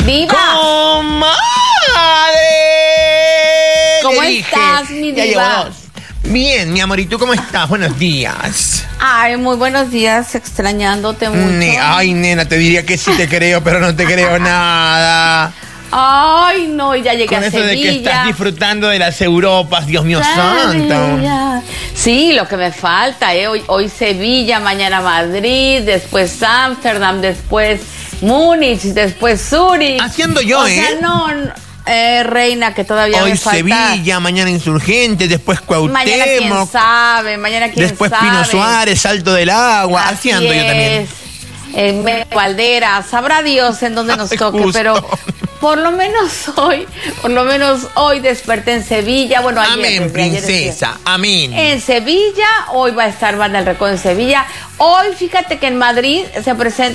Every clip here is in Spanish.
¡Diva! ¡Comadre! ¿Cómo estás, mi Ya diva? llevo dos. Bien, mi amor, ¿y tú cómo estás? Buenos días. Ay, muy buenos días, extrañándote mucho. Ay, nena, te diría que sí te creo, pero no te creo nada. Ay, no, y ya llegué Con a eso Sevilla. de que estás disfrutando de las Europas, Dios mío santo. Sevilla. Sí, lo que me falta, hoy Sevilla, mañana Madrid, después Ámsterdam, después Múnich, después Zúrich. Haciendo yo, o sea, no, reina, que todavía Hoy me falta. Sevilla, mañana Insurgente, después Mañana quién Cuauhtémoc, sabe, mañana quién después sabe. Pino Suárez, Salto del Agua, Así haciendo yo también. En Caldera, sabrá Dios en dónde nos Ay, toque, justo. pero por lo menos hoy desperté en Sevilla. Bueno, ayer, Amén, desde ayer princesa, amén. en Sevilla, hoy va a estar Banda El Recodo en Sevilla. Hoy, fíjate que en Madrid se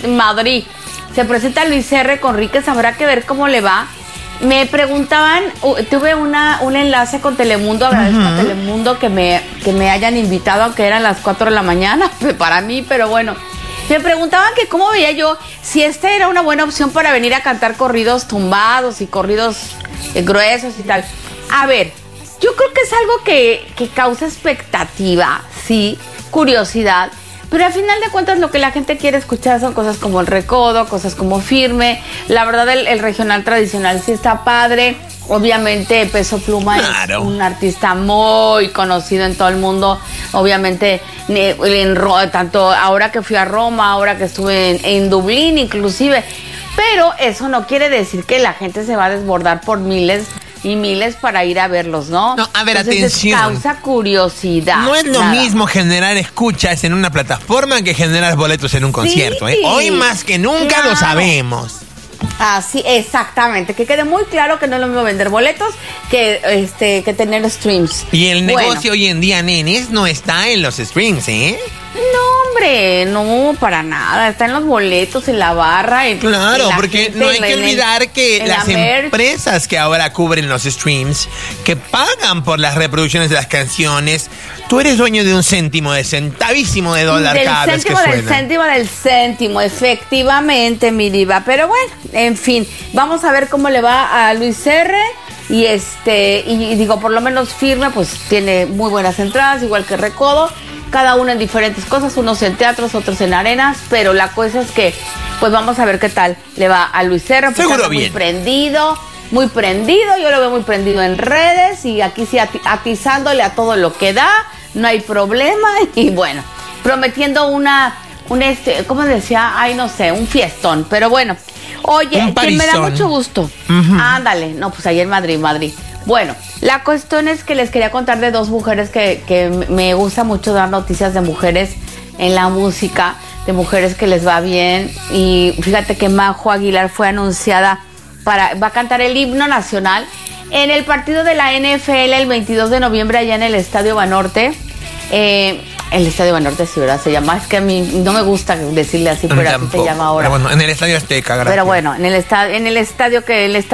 presenta Luis R. Conríquez, habrá que ver cómo le va. Me preguntaban, tuve un enlace con Telemundo, agradezco a Telemundo que me hayan invitado, aunque eran las 4 de la mañana para mí, pero bueno. Me preguntaban que cómo veía yo, si esta era una buena opción para venir a cantar corridos tumbados y corridos gruesos y tal. A ver, yo creo que es algo que causa expectativa, sí, curiosidad, pero al final de cuentas lo que la gente quiere escuchar son cosas como El Recodo, cosas como Firme. La verdad, el regional tradicional sí está padre. Obviamente Peso Pluma Claro. es un artista muy conocido en todo el mundo. Obviamente, tanto ahora que fui a Roma, ahora que estuve en Dublín inclusive. Pero eso no quiere decir que la gente se va a desbordar por miles y miles para ir a verlos, ¿no? No, a ver, Entonces, atención. causa curiosidad. No es lo nada mismo más. generar escuchas en una plataforma que generar boletos en un concierto. Sí, Hoy más que nunca lo claro. sabemos. Así, exactamente. Que quede muy claro que no es lo mismo vender boletos que tener streams. Y el Bueno. negocio hoy en día, nenes, no está en los streams, ¿eh? No, hombre, no, para nada. Está en los boletos, en la barra. Claro, en la porque gente, no hay que en el- olvidar que en la las merch. empresas que ahora cubren los streams, que pagan por las reproducciones de las canciones, tú eres dueño de un céntimo, de centavísimo de dólar Del cada vez que céntimo, suena. del céntimo, efectivamente, mi diva. Pero bueno, en fin, vamos a ver cómo le va a Luis R. Y digo, por lo menos Firme, pues tiene muy buenas entradas, igual que Recodo. Cada uno en diferentes cosas, unos en teatros, otros en arenas, pero la cosa es que, pues vamos a ver qué tal le va a Luis R. porque Seguro anda bien. muy prendido, yo lo veo muy prendido en redes y aquí sí atizándole a todo lo que da, no hay problema y bueno, prometiendo ¿cómo decía? Ay, no sé, un fiestón, pero bueno. Oye, Un que me da parizón. mucho gusto. Ándale, no, pues ayer en Madrid. Bueno, la cuestión es que les quería contar de dos mujeres que me gusta mucho dar noticias de mujeres en la música, de mujeres que les va bien. Y fíjate que Majo Aguilar fue anunciada va a cantar el himno nacional en el partido de la NFL el 22 de noviembre allá en el Estadio Banorte. El Estadio Banorte, sí, ¿verdad? Se llama. Es que a mí no me gusta decirle así, pero así se llama ahora. Pero bueno, en el Estadio Azteca, gracias. Pero bueno, en el estadio